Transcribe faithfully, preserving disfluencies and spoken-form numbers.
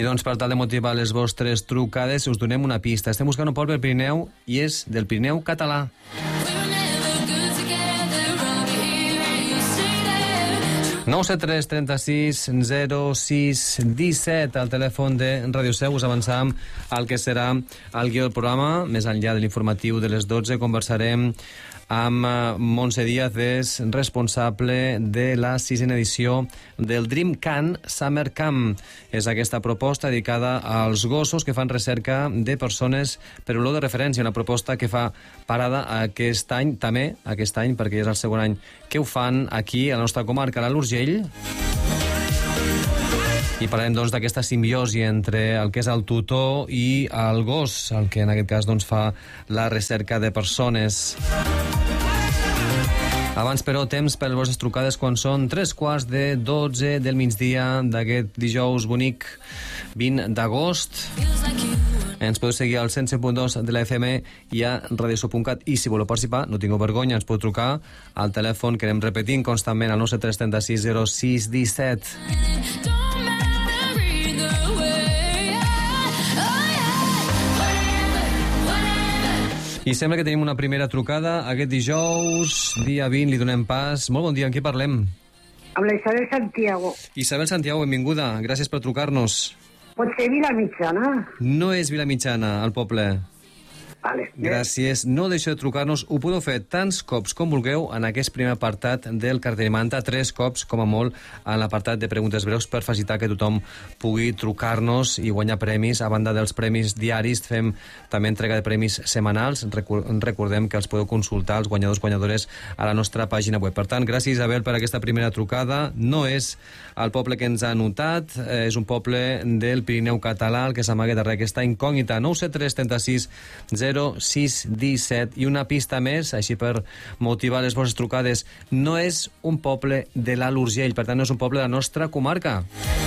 I doncs per tal de motivar les vostres trucades us donem una pista. Estem buscant un poble del Pirineu i és del Pirineu català. nou set tres trenta-sis zero sis disset al telèfon de Ràdio Seu. Us avançam al que serà el guió del programa. Més enllà de l'informatiu de les dotze conversarem amb Montse Díaz, és responsable de la sisena edició del Dream Can Summer Camp. És aquesta proposta dedicada als gossos que fan recerca de persones per olor de referència, una proposta que fa parada aquest any, també aquest any, perquè és el segon any que ho fan aquí a la nostra comarca, a l'Alt Urgell. I parlarem doncs d'aquesta simbiosi entre el que és el tutor i el gos, el que en aquest cas doncs fa la recerca de persones. Abans, però, temps per les vostres trucades quan són tres quarts de dotze del migdia d'aquest dijous bonic vint d'agost. Ens podeu seguir al cent set punt dos de la F M i a radiosou punt cat. I si voleu participar, no tingueu vergonya, ens podeu trucar al telèfon que anem repetint constantment, al nou set tres trenta-sis zero sis disset. I sembla que tenim una primera trucada aquest dijous, dia vint, li donem pas. Molt bon dia, amb qui parlem? Amb la Isabel Santiago. Isabel Santiago, benvinguda, gràcies per trucar-nos. Pot ser Vilamitjana? No és Vilamitjana, el poble. Vale. Gràcies. No deixeu de trucar-nos. Ho podeu fer tants cops com vulgueu en aquest primer apartat del cartell Manta, tres cops, com a molt, en l'apartat de preguntes breus per facilitar que tothom pugui trucar-nos i guanyar premis. A banda dels premis diaris, fem també entrega de premis setmanals. Recordem que els podeu consultar, els guanyadors guanyadores, a la nostra pàgina web. Per tant, gràcies, Isabel, per aquesta primera trucada. No és el poble que ens ha anotat, és un poble del Pirineu català, el que s'amaga darrere aquesta incògnita. nou set tres trenta-sis zero sis disset. I una pista més, així per motivar les vostres trucades. No és un poble de l'Alt Urgell, per tant no és un poble de la nostra comarca.